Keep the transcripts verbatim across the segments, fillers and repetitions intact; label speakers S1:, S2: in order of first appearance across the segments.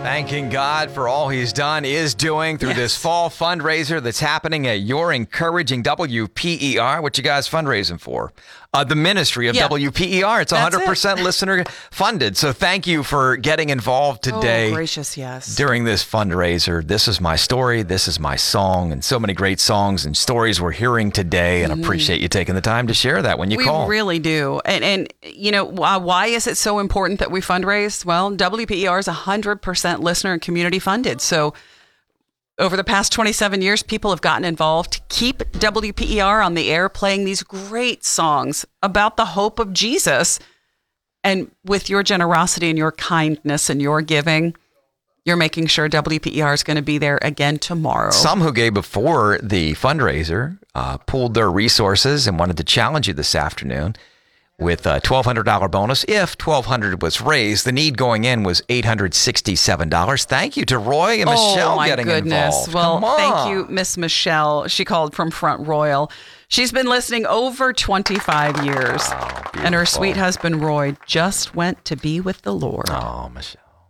S1: Thanking God for all he's done, is doing through yes. this fall fundraiser that's happening at Your Encouraging W P E R. What you guys fundraising for? Uh, the ministry of yeah. W P E R. It's one hundred percent it. listener funded. So thank you for getting involved today.
S2: Oh, gracious, yes.
S1: During this fundraiser. This is my story. This is my song. And so many great songs and stories we're hearing today. And I mm-hmm. appreciate you taking the time to share that when you
S2: we
S1: call.
S2: We really do. And, and you know, why, why is it so important that we fundraise? Well, W P E R is one hundred percent listener and community funded. So over the past twenty-seven years, people have gotten involved to keep W P E R on the air, playing these great songs about the hope of Jesus. And with your generosity and your kindness and your giving, you're making sure W P E R is going to be there again tomorrow.
S1: Some who gave before the fundraiser uh, pooled their resources and wanted to challenge you this afternoon with a twelve hundred dollars bonus. If twelve hundred dollars was raised, the need going in was eight hundred sixty-seven dollars. Thank you to Roy and Michelle
S2: oh, my
S1: getting
S2: goodness.
S1: involved.
S2: Well, thank you, Miss Michelle. She called from Front Royal. She's been listening over twenty-five years.
S1: Oh,
S2: and her sweet husband, Roy, just went to be with the Lord.
S1: Oh, Michelle.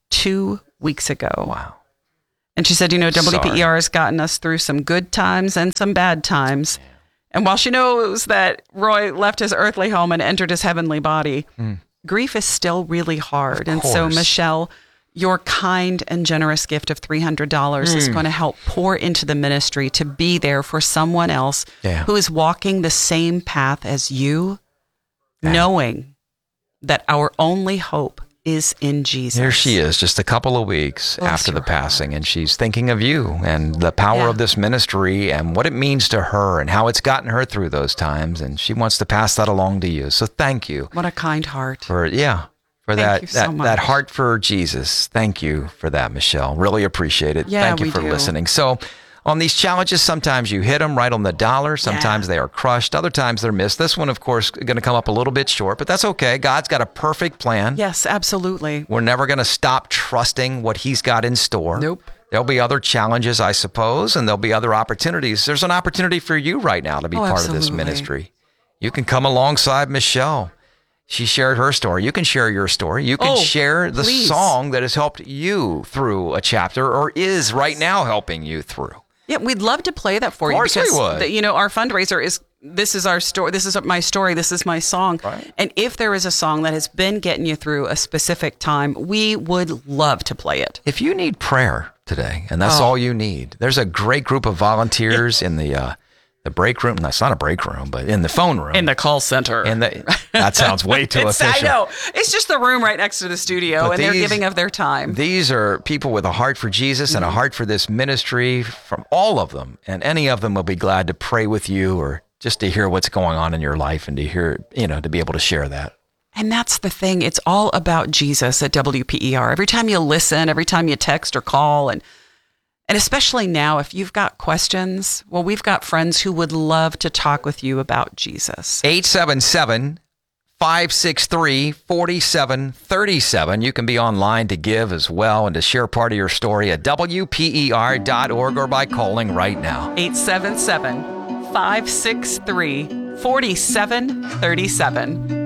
S2: Two weeks ago.
S1: Wow.
S2: And she said, you know, W P E R Sorry. has gotten us through some good times and some bad times. Yeah. And while she knows that Roy left his earthly home and entered his heavenly body, mm. grief is still really hard. And so, Michelle, your kind and generous gift of three hundred dollars mm. is going to help pour into the ministry to be there for someone else yeah. who is walking the same path as you, yeah. knowing that our only hope is in Jesus.
S1: Here she is, just a couple of weeks Bless after the passing, heart. and she's thinking of you and the power yeah. of this ministry and what it means to her and how it's gotten her through those times, and she wants to pass that along to you. So thank you.
S2: What a kind heart.
S1: For yeah, for
S2: thank
S1: that that,
S2: so
S1: that heart for Jesus. Thank you for that, Michelle. Really appreciate it.
S2: Yeah,
S1: thank you
S2: we
S1: for
S2: do.
S1: listening. So on these challenges, sometimes you hit them right on the dollar. Sometimes yeah. they are crushed. Other times they're missed. This one, of course, going to come up a little bit short, but that's okay. God's got a perfect plan.
S2: Yes, absolutely.
S1: We're never going to stop trusting what he's got in store.
S2: Nope.
S1: There'll be other challenges, I suppose, and there'll be other opportunities. There's an opportunity for you right now to be
S2: oh,
S1: part
S2: absolutely.
S1: of this ministry. You can come alongside Michelle. She shared her story. You can share your story. You can
S2: oh,
S1: share the
S2: please.
S1: song that has helped you through a chapter or is right now helping you through.
S2: Yeah, we'd love to play that for
S1: you. Of course
S2: because
S1: we would.
S2: The, you know, our fundraiser is, this is our story, this is my story, this is my song.
S1: Right.
S2: And if there is a song that has been getting you through a specific time, we would love to play it.
S1: If you need prayer today, and that's
S2: oh.
S1: all you need, there's a great group of volunteers in the uh, the break room. That's not a break room, but in the phone room.
S2: In the call center.
S1: In the, that sounds way too
S2: it's,
S1: official.
S2: I know. It's just the room right next to the studio,
S1: but
S2: and
S1: these,
S2: they're giving of their time.
S1: These are people with a heart for Jesus and a heart for this ministry, from all of them. And any of them will be glad to pray with you or just to hear what's going on in your life and to hear, you know, to be able to share that.
S2: And that's the thing. It's all about Jesus at W P E R. Every time you listen, every time you text or call, and And especially now, if you've got questions, well, we've got friends who would love to talk with you about Jesus.
S1: eight seven seven, five six three, four seven three seven. You can be online to give as well and to share part of your story at W P E R dot org or by calling right now.
S2: eight seven seven, five six three, four seven three seven.